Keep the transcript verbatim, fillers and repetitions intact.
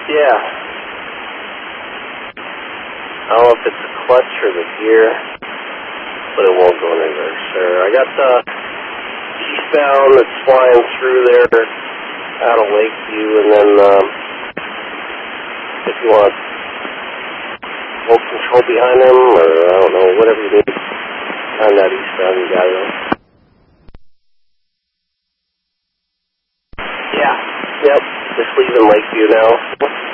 Yeah. I don't know if it's the clutch or the gear, but it won't go in reverse, sir. I got the eastbound that's flying through there out of Lakeview, and then um, if you want low control behind him, or I don't know, whatever you need on that eastbound, you got it. Yeah. Yep. Just leaving Lakeview now.